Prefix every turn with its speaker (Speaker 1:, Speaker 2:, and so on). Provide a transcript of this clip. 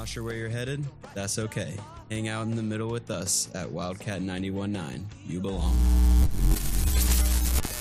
Speaker 1: Not sure where you're headed? That's okay. Hang out in the middle with us at Wildcat 91.9. You belong.